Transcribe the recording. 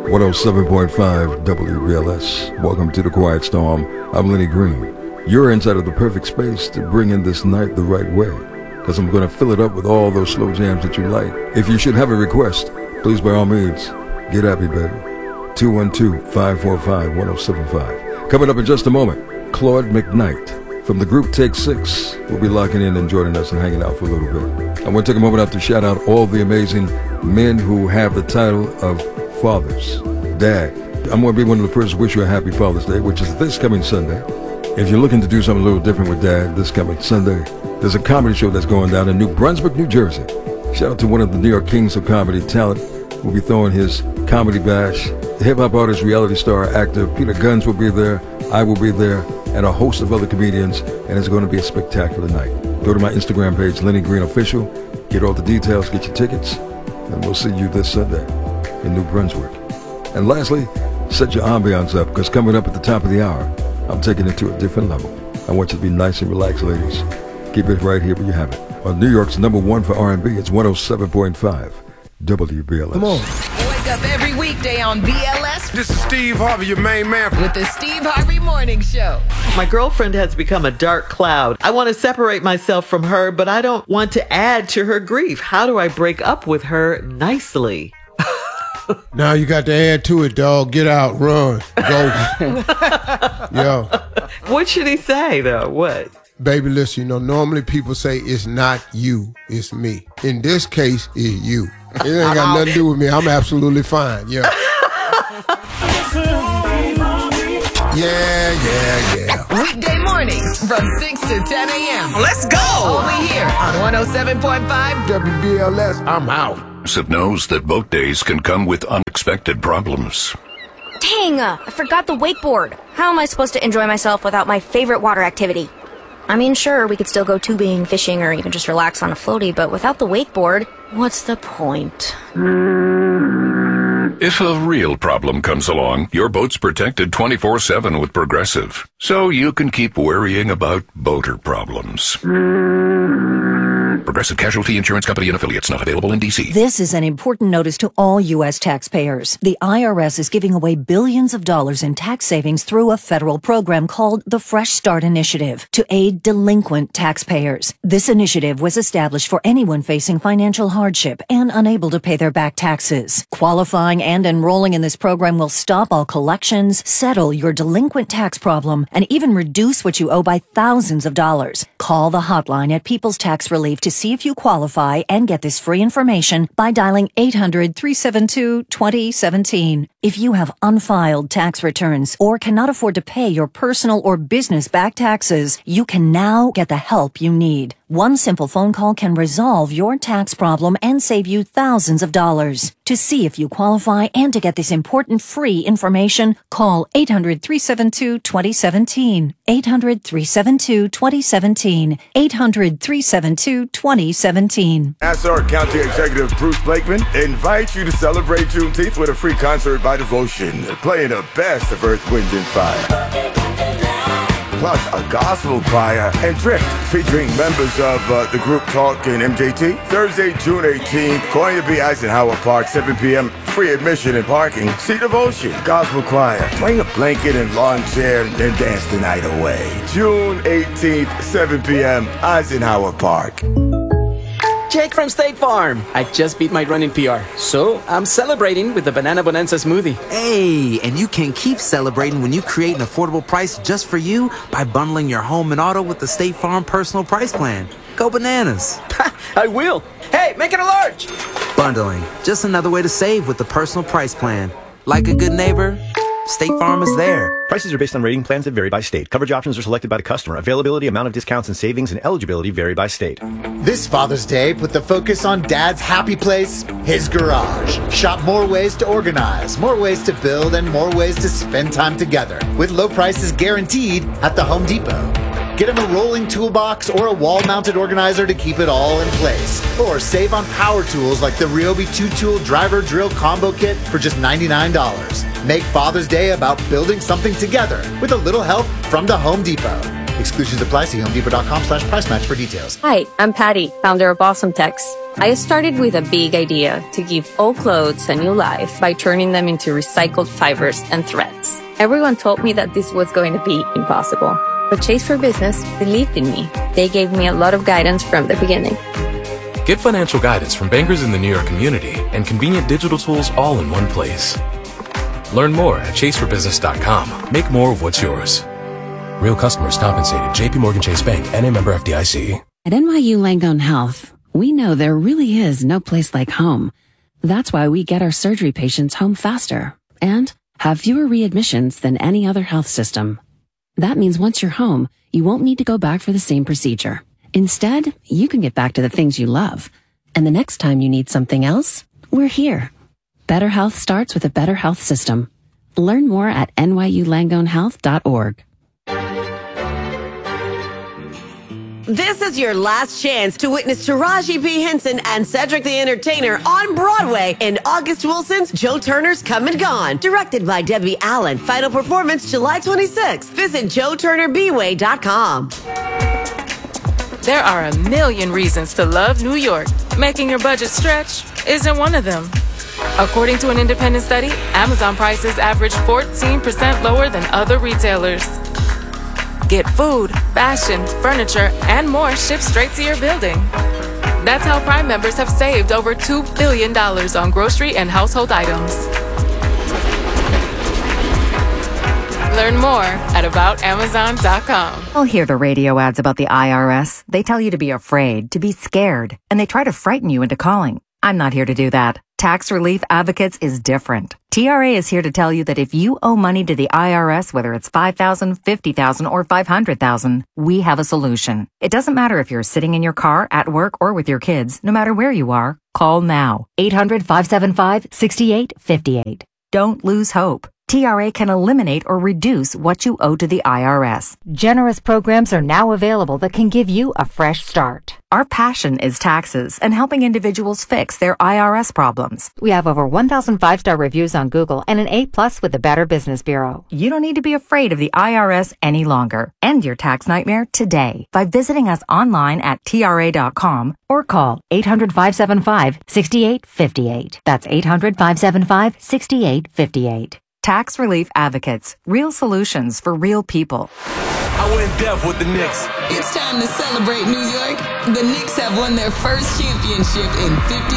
107.5 WBLS. Welcome to the Quiet Storm. I'm Lenny Green. You're inside of the perfect space to bring in this night the right way, because I'm going to fill it up with all those slow jams that you like. If you should have a request, please by all means, get at me, baby. 212-545-1075. Coming up in just a moment, Claude McKnight from the group Take Six will be locking in and joining us and hanging out for a little bit. I want to take a moment out to shout out all the amazing men who have the title of fathers. Dad, I'm going to be one of the first to wish you a happy Father's Day, which is this coming Sunday. If you're looking to do something a little different with Dad this coming Sunday, there's a comedy show that's going down in New Brunswick, New Jersey. Shout out to one of the New York Kings of Comedy talent who will be throwing his comedy bash. The hip-hop artist, reality star, actor Peter Guns will be there. I will be there, and a host of other comedians, and it's going to be a spectacular night. Go to my Instagram page, Lenny Green Official, get all the details, get your tickets, and we'll see you this Sunday in New Brunswick. And lastly, set your ambiance up, because coming up at the top of the hour, I'm taking it to a different level. I want you to be nice and relaxed, ladies. Keep it right here where you have it. On New York's number one for R&B, it's 107.5 WBLS. Come on. Wake up every weekday on BLS. This is Steve Harvey, your main man. With the Steve Harvey Morning Show. My girlfriend has become a dark cloud. I want to separate myself from her, but I don't want to add to her grief. How do I break up with her nicely? Now you got to add to it, dog. Get out, run, go. Yo. What should he say, though? What? Baby, listen, normally people say it's not you, it's me. In this case, it's you. It ain't got nothing to do with me. I'm absolutely fine, yeah. Yeah. Weekday mornings from 6 to 10 a.m. Let's go! Only here on 107.5 WBLS, I'm out. It knows that boat days can come with unexpected problems. Dang, I forgot the wakeboard. How am I supposed to enjoy myself without my favorite water activity? I mean, sure, we could still go tubing, fishing, or even just relax on a floaty, but without the wakeboard, what's the point? If a real problem comes along, your boat's protected 24/7 with Progressive, so you can keep worrying about boater problems. Progressive Casualty Insurance Company and affiliates, not available in D.C. This is an important notice to all U.S. taxpayers. The IRS is giving away billions of dollars in tax savings through a federal program called the Fresh Start Initiative to aid delinquent taxpayers. This initiative was established for anyone facing financial hardship and unable to pay their back taxes. Qualifying and enrolling in this program will stop all collections, settle your delinquent tax problem, and even reduce what you owe by thousands of dollars. Call the hotline at People's Tax Relief to see if you qualify and get this free information by dialing 800-372-2017. If you have unfiled tax returns or cannot afford to pay your personal or business back taxes, you can now get the help you need. One simple phone call can resolve your tax problem and save you thousands of dollars. To see if you qualify and to get this important free information, call 800-372-2017. 800-372-2017. 800-372-2017. Nassau County Executive Bruce Blakeman invites you to celebrate Juneteenth with a free concert by Devotion, playing the best of Earth, Wind, and Fire. Plus a gospel choir and drift featuring members of the group Talk and MJT. Thursday, June 18th, going to be Eisenhower Park, 7 p.m. Free admission and parking. See Devotion, gospel choir. Bring a blanket and lawn chair and dance the night away. June 18th, 7 p.m. Eisenhower Park. Jake from State Farm. I just beat my running PR, so I'm celebrating with the Banana Bonanza smoothie. Hey, and you can keep celebrating when you create an affordable price just for you by bundling your home and auto with the State Farm Personal Price Plan. Go bananas. I will. Hey, make it a large. Bundling, just another way to save with the Personal Price Plan. Like a good neighbor, State Farm is there. Prices are based on rating plans that vary by state. Coverage options are selected by the customer. Availability, amount of discounts and savings, and eligibility vary by state. This Father's Day, put the focus on Dad's happy place, his garage. Shop more ways to organize, more ways to build, and more ways to spend time together. With low prices guaranteed at the Home Depot. Get him a rolling toolbox or a wall-mounted organizer to keep it all in place. Or save on power tools like the Ryobi 2-tool driver drill combo kit for just $99. Make Father's Day about building something together with a little help from the Home Depot. Exclusions apply. See HomeDepot.com/price match for details. Hi, I'm Patty, founder of Awesome Tex. I started with a big idea to give old clothes a new life by turning them into recycled fibers and threads. Everyone told me that this was going to be impossible. But Chase for Business believed in me. They gave me a lot of guidance from the beginning. Get financial guidance from bankers in the New York community and convenient digital tools all in one place. Learn more at chaseforbusiness.com. Make more of what's yours. Real customers compensated. JPMorgan Chase Bank, N.A. member FDIC. At NYU Langone Health, we know there really is no place like home. That's why we get our surgery patients home faster and have fewer readmissions than any other health system. That means once you're home, you won't need to go back for the same procedure. Instead, you can get back to the things you love. And the next time you need something else, we're here. Better health starts with a better health system. Learn more at nyulangonehealth.org. This is your last chance to witness Taraji P. Henson and Cedric the Entertainer on Broadway in August Wilson's Joe Turner's Come and Gone, directed by Debbie Allen. Final performance July 26th. Visit JoeTurnerBway.com. There are a million reasons to love New York. Making your budget stretch isn't one of them. According to an independent study, Amazon prices average 14% lower than other retailers. Get food, fashion, furniture, and more shipped straight to your building. That's how Prime members have saved over $2 billion on grocery and household items. Learn more at aboutamazon.com. I'll hear the radio ads about the IRS. They tell you to be afraid, to be scared, and they try to frighten you into calling. I'm not here to do that. Tax Relief Advocates is different. TRA is here to tell you that if you owe money to the IRS, whether it's $5,000, $50,000, or $500,000, we have a solution. It doesn't matter if you're sitting in your car, at work, or with your kids. No matter where you are, call now. 800-575-6858. Don't lose hope. TRA can eliminate or reduce what you owe to the IRS. Generous programs are now available that can give you a fresh start. Our passion is taxes and helping individuals fix their IRS problems. We have over 1,000 5-star reviews on Google and an A+ with the Better Business Bureau. You don't need to be afraid of the IRS any longer. End your tax nightmare today by visiting us online at TRA.com or call 800-575-6858. That's 800-575-6858. Tax Relief Advocates. Real solutions for real people. I went deaf with the Knicks. It's time to celebrate, New York. The Knicks have won their first championship in 50